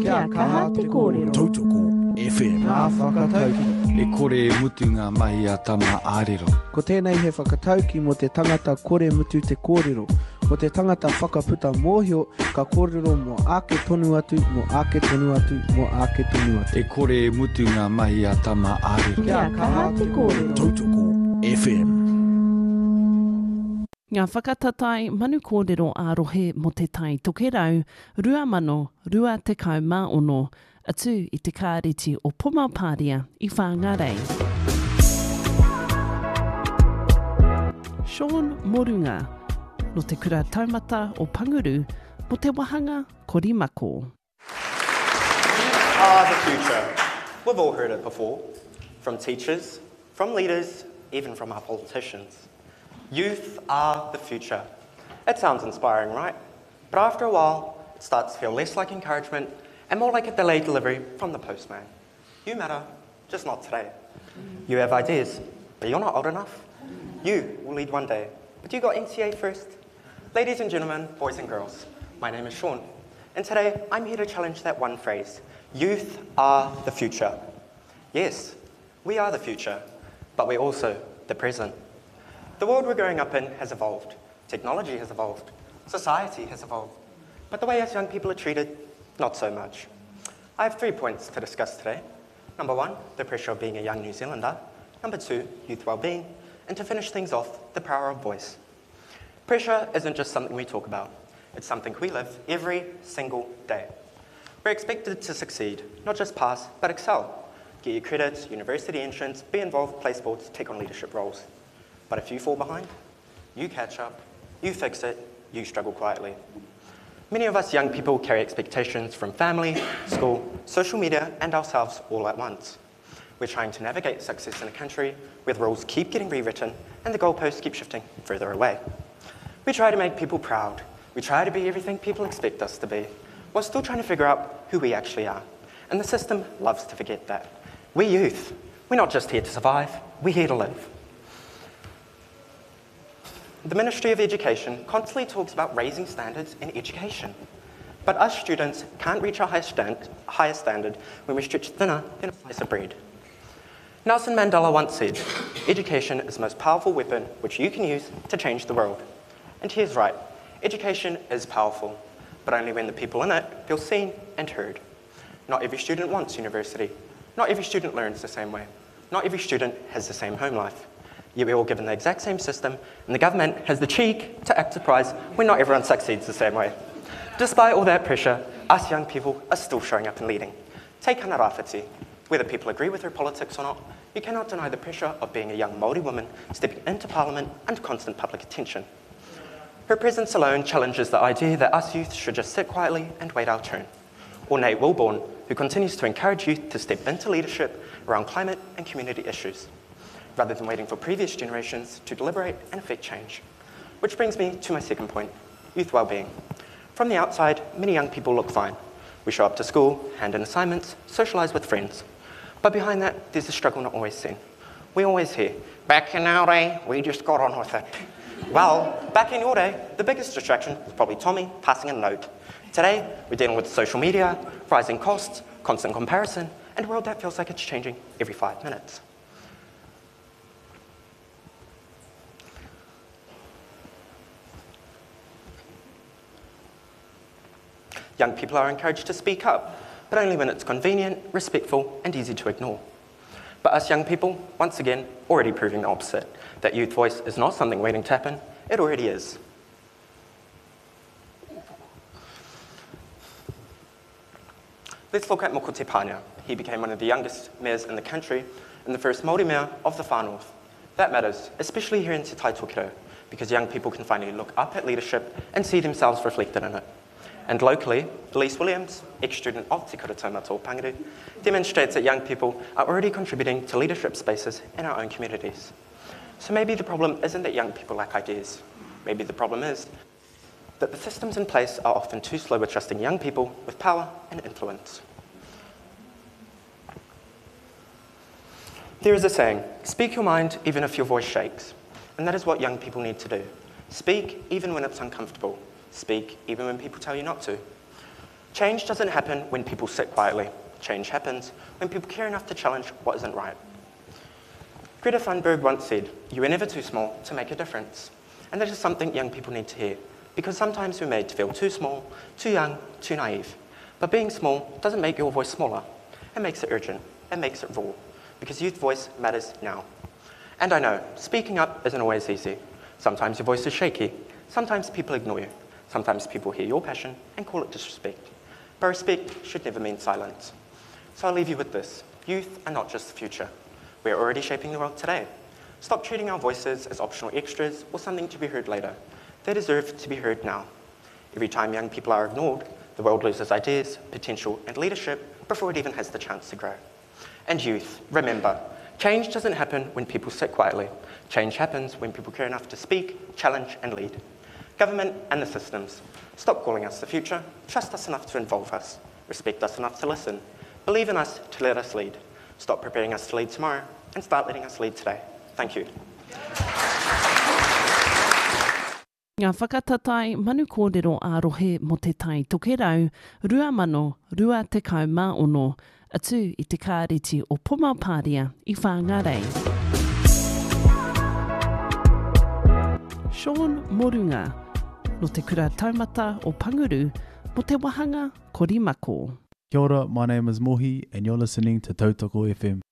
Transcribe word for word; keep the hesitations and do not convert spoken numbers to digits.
Kia kaha te kōrero. Tautoko F M. Ngā whakatauki. E kore mutu ngā mahi a tama ārero. Ko tēnei he whakatauki mo te tangata kore mutu te kōrero. Ko te tangata whakaputa mōhio, ka kōrero mo ake tonu atu, mo ake tonu atu, mo ake tonu atu. E kore mutu ngā mahi a tama ārero. Kia kaha te kōrero. Tautoko F M. Ngā whakatatai manu kōrero ārohe mo te tai tokerau, rua mano, rua te kau mā ono, atu i te kāreti o Pomapāria i Whāngarei. Sean Morunga, no te kura taumata o Panguru, mo te wahanga Korimako. Ah, the future. We've all heard it before, from teachers, from leaders, even from our politicians. Youth are the future. It sounds inspiring, right? But after a while, it starts to feel less like encouragement and more like a delayed delivery from the postman. You matter, just not today. You have ideas, but you're not old enough. You will lead one day, but you got N C A first. Ladies and gentlemen, boys and girls, my name is Sean, and today I'm here to challenge that one phrase. Youth are the future. Yes, we are the future, but we're also the present. The world we're growing up in has evolved. Technology has evolved. Society has evolved. But the way us young people are treated, not so much. I have three points to discuss today. Number one, the pressure of being a young New Zealander. Number two, youth well-being. And to finish things off, the power of voice. Pressure isn't just something we talk about. It's something we live every single day. We're expected to succeed, not just pass, but excel. Get your credits, university entrance, be involved, play sports, take on leadership roles. But if you fall behind, you catch up, you fix it, you struggle quietly. Many of us young people carry expectations from family, school, social media, and ourselves all at once. We're trying to navigate success in a country where the rules keep getting rewritten and the goalposts keep shifting further away. We try to make people proud. We try to be everything people expect us to be, while still trying to figure out who we actually are. And the system loves to forget that. We're youth. We're not just here to survive, we're here to live. The Ministry of Education constantly talks about raising standards in education. But us students can't reach our highest, stand, highest standard when we stretch thinner than a slice of bread. Nelson Mandela once said, education is the most powerful weapon which you can use to change the world. And he is right, education is powerful, but only when the people in it feel seen and heard. Not every student wants university. Not every student learns the same way. Not every student has the same home life. Yet we're all given the exact same system, and the government has the cheek to act surprised when not everyone succeeds the same way. Despite all that pressure, us young people are still showing up and leading. Take Hana Rāwhiti. Whether people agree with her politics or not, you cannot deny the pressure of being a young Māori woman stepping into Parliament under constant public attention. Her presence alone challenges the idea that us youth should just sit quietly and wait our turn. Or Nate Wilborn, who continues to encourage youth to step into leadership around climate and community issues, rather than waiting for previous generations to deliberate and effect change. Which brings me to my second point, youth well-being. From the outside, many young people look fine. We show up to school, hand in assignments, socialise with friends. But behind that, there's a struggle not always seen. We always hear, back in our day, we just got on with it. Well, back in your day, the biggest distraction was probably Tommy passing a note. Today, we're dealing with social media, rising costs, constant comparison, and a world that feels like it's changing every five minutes. Young people are encouraged to speak up, but only when it's convenient, respectful, and easy to ignore. But us young people, once again, already proving the opposite, that youth voice is not something waiting to happen, it already is. Let's look at Moko Te Pānea. He became one of the youngest mayors in the country and the first Māori mayor of the Far North. That matters, especially here in Te Tai Tokiro, because young people can finally look up at leadership and see themselves reflected in it. And locally, Elise Williams, ex-student of Te Kura Taumata o Pangaru, demonstrates that young people are already contributing to leadership spaces in our own communities. So maybe the problem isn't that young people lack ideas. Maybe the problem is that the systems in place are often too slow at trusting young people with power and influence. There is a saying, speak your mind even if your voice shakes. And that is what young people need to do. Speak even when it's uncomfortable. Speak even when people tell you not to. Change doesn't happen when people sit quietly. Change happens when people care enough to challenge what isn't right. Greta Thunberg once said, "You are never too small to make a difference." And that is something young people need to hear, because sometimes we're made to feel too small, too young, too naive. But being small doesn't make your voice smaller. It makes it urgent. It makes it raw, because youth voice matters now. And I know, speaking up isn't always easy. Sometimes your voice is shaky. Sometimes people ignore you. Sometimes people hear your passion and call it disrespect. But respect should never mean silence. So I'll leave you with this. Youth are not just the future. We are already shaping the world today. Stop treating our voices as optional extras or something to be heard later. They deserve to be heard now. Every time young people are ignored, the world loses ideas, potential, and leadership before it even has the chance to grow. And youth, remember, change doesn't happen when people sit quietly. Change happens when people care enough to speak, challenge, and lead. Government and the systems, stop calling us the future. Trust us enough to involve us. Respect us enough to listen. Believe in us to let us lead. Stop preparing us to lead tomorrow and start letting us lead today. Thank you. Ngā whakatatai manu kōrero ārohe mo te tai toke rau, rua mano, rua te kau mā ono, atu i te kāreti o Pomapāria i Whāngarei. Sean Morunga, no te kura taumata o Panguru, mo te wahanga Korimako. Kia ora, my name is Mohi and you're listening to Tautoko F M.